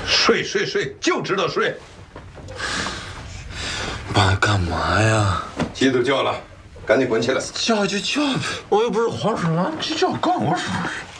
睡，就知道睡。 爸，干嘛呀？ 鸡都叫了，赶紧滚起来！ 叫就叫呗，我又不是黄鼠狼，这叫关我什么事？